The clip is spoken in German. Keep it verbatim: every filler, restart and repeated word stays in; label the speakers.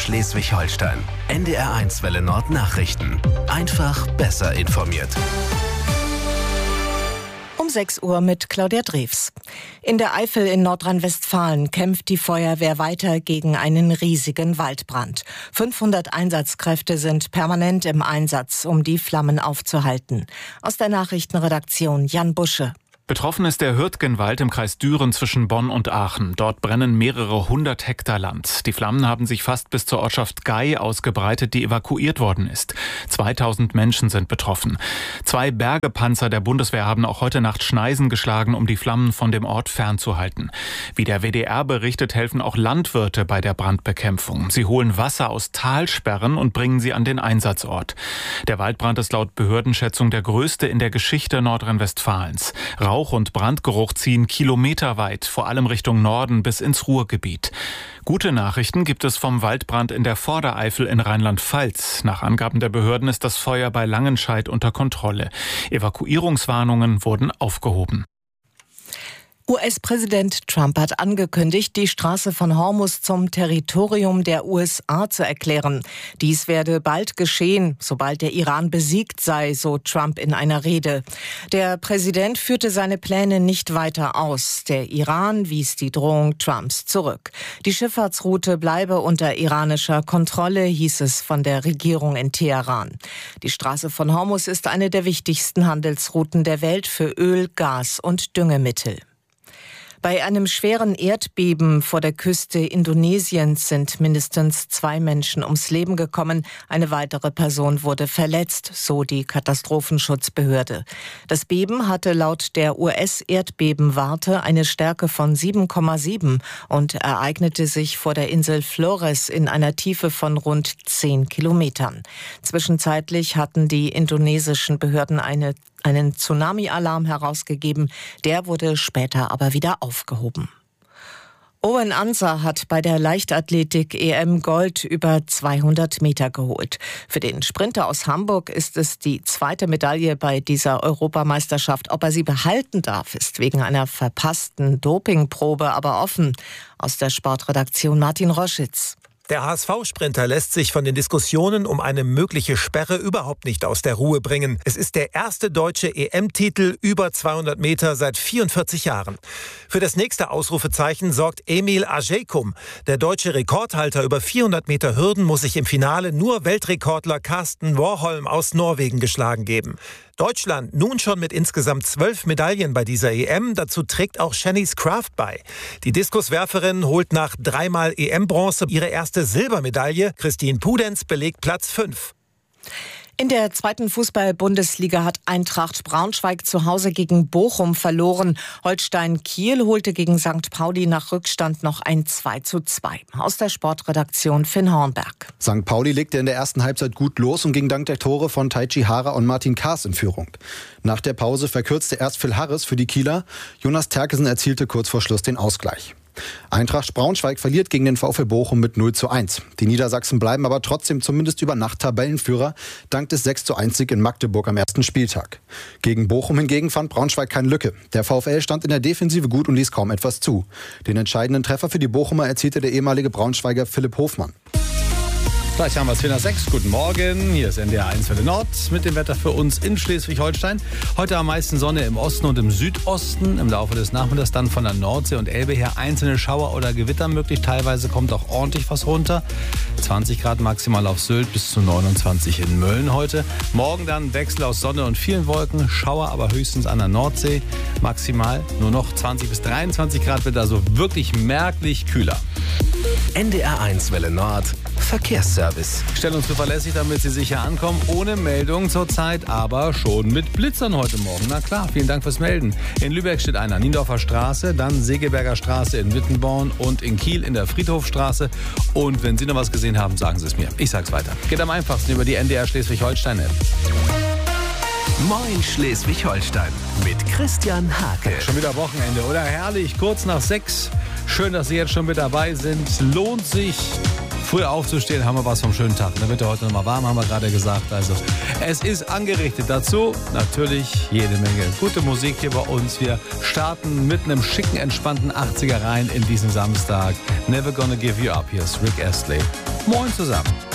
Speaker 1: Schleswig-Holstein. N D R eins Welle Nord Nachrichten. Einfach besser informiert.
Speaker 2: Um sechs Uhr mit Claudia Drews. In der Eifel in Nordrhein-Westfalen kämpft die Feuerwehr weiter gegen einen riesigen Waldbrand. fünfhundert Einsatzkräfte sind permanent im Einsatz, um die Flammen aufzuhalten. Aus der Nachrichtenredaktion Jan Busche.
Speaker 3: Betroffen ist der Hürtgenwald im Kreis Düren zwischen Bonn und Aachen. Dort brennen mehrere hundert Hektar Land. Die Flammen haben sich fast bis zur Ortschaft Gei ausgebreitet, die evakuiert worden ist. zweitausend Menschen sind betroffen. Zwei Bergepanzer der Bundeswehr haben auch heute Nacht Schneisen geschlagen, um die Flammen von dem Ort fernzuhalten. Wie der W D R berichtet, helfen auch Landwirte bei der Brandbekämpfung. Sie holen Wasser aus Talsperren und bringen sie an den Einsatzort. Der Waldbrand ist laut Behördenschätzung der größte in der Geschichte Nordrhein-Westfalens. Rauch und Brandgeruch ziehen kilometerweit, vor allem Richtung Norden bis ins Ruhrgebiet. Gute Nachrichten gibt es vom Waldbrand in der Vordereifel in Rheinland-Pfalz. Nach Angaben der Behörden ist das Feuer bei Langenscheidt unter Kontrolle. Evakuierungswarnungen wurden aufgehoben.
Speaker 2: U S-Präsident Trump hat angekündigt, die Straße von Hormuz zum Territorium der U S A zu erklären. Dies werde bald geschehen, sobald der Iran besiegt sei, so Trump in einer Rede. Der Präsident führte seine Pläne nicht weiter aus. Der Iran wies die Drohung Trumps zurück. Die Schifffahrtsroute bleibe unter iranischer Kontrolle, hieß es von der Regierung in Teheran. Die Straße von Hormuz ist eine der wichtigsten Handelsrouten der Welt für Öl, Gas und Düngemittel. Bei einem schweren Erdbeben vor der Küste Indonesiens sind mindestens zwei Menschen ums Leben gekommen. Eine weitere Person wurde verletzt, so die Katastrophenschutzbehörde. Das Beben hatte laut der U S-Erdbebenwarte eine Stärke von sieben Komma sieben und ereignete sich vor der Insel Flores in einer Tiefe von rund zehn Kilometern. Zwischenzeitlich hatten die indonesischen Behörden eine einen Tsunami-Alarm herausgegeben. Der wurde später aber wieder aufgehoben. Owen Ansah hat bei der Leichtathletik-E M Gold über zweihundert Meter geholt. Für den Sprinter aus Hamburg ist es die zweite Medaille bei dieser Europameisterschaft. Ob er sie behalten darf, ist wegen einer verpassten Dopingprobe aber offen. Aus der Sportredaktion Martin Roschitz.
Speaker 4: Der H S V-Sprinter lässt sich von den Diskussionen um eine mögliche Sperre überhaupt nicht aus der Ruhe bringen. Es ist der erste deutsche E M-Titel über zweihundert Meter seit vierundvierzig Jahren. Für das nächste Ausrufezeichen sorgt Emil Ajekum. Der deutsche Rekordhalter über vierhundert Meter Hürden muss sich im Finale nur Weltrekordler Carsten Warholm aus Norwegen geschlagen geben. Deutschland nun schon mit insgesamt zwölf Medaillen bei dieser E M. Dazu trägt auch Shanice Kraft bei. Die Diskuswerferin holt nach dreimal E M-Bronze ihre erste Silbermedaille. Christine Pudenz belegt Platz fünf.
Speaker 2: In der zweiten Fußball-Bundesliga hat Eintracht Braunschweig zu Hause gegen Bochum verloren. Holstein Kiel holte gegen Sankt Pauli nach Rückstand noch ein zwei zu zwei. Aus der Sportredaktion Finn Hornberg.
Speaker 5: Sankt Pauli legte in der ersten Halbzeit gut los und ging dank der Tore von Taichi Hara und Martin Kaas in Führung. Nach der Pause verkürzte erst Phil Harris für die Kieler. Jonas Terkesen erzielte kurz vor Schluss den Ausgleich. Eintracht Braunschweig verliert gegen den VfL Bochum mit null zu eins. Die Niedersachsen bleiben aber trotzdem zumindest über Nacht Tabellenführer, dank des sechs zu eins Sieg in Magdeburg am ersten Spieltag. Gegen Bochum hingegen fand Braunschweig keine Lücke. Der VfL stand in der Defensive gut und ließ kaum etwas zu. Den entscheidenden Treffer für die Bochumer erzielte der ehemalige Braunschweiger Philipp Hofmann.
Speaker 6: Gleich haben wir es vier nach sechs. Guten Morgen, hier ist N D R eins Welle Nord mit dem Wetter für uns in Schleswig-Holstein. Heute am meisten Sonne im Osten und im Südosten. Im Laufe des Nachmittags dann von der Nordsee und Elbe her einzelne Schauer oder Gewitter möglich. Teilweise kommt auch ordentlich was runter. zwanzig Grad maximal auf Sylt bis zu neunundzwanzig in Mölln heute. Morgen dann Wechsel aus Sonne und vielen Wolken. Schauer aber höchstens an der Nordsee. Maximal nur noch zwanzig bis dreiundzwanzig Grad, wird also wirklich merklich kühler.
Speaker 1: N D R eins Welle Nord Verkehrsservice.
Speaker 6: Stellen uns zuverlässig, damit Sie sicher ankommen. Ohne Meldung zurzeit, aber schon mit Blitzern heute Morgen. Na klar, vielen Dank fürs Melden. In Lübeck steht einer, Niendorfer Straße, dann Segeberger Straße in Wittenborn und in Kiel in der Friedhofstraße. Und wenn Sie noch was gesehen haben, sagen Sie es mir. Ich sag's weiter. Geht am einfachsten über die N D R Schleswig-Holstein-App.
Speaker 1: Moin Schleswig-Holstein mit Christian Hake.
Speaker 6: Schon wieder Wochenende, oder? Herrlich, kurz nach sechs. Schön, dass Sie jetzt schon mit dabei sind. Lohnt sich. früh aufzustehen, haben wir was vom schönen Tag. Da wird ja heute nochmal warm, haben wir gerade gesagt. Also es ist angerichtet. Dazu natürlich jede Menge gute Musik hier bei uns. Wir starten mit einem schicken, entspannten achtziger rein in diesen Samstag. Never Gonna Give You Up. Hier ist Rick Astley. Moin zusammen.